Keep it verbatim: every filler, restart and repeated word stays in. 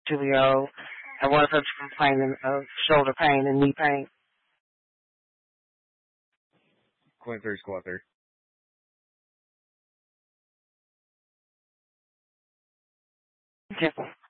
Julio, and one of them's complaining of shoulder pain and knee pain. Quinter squatter. Okay.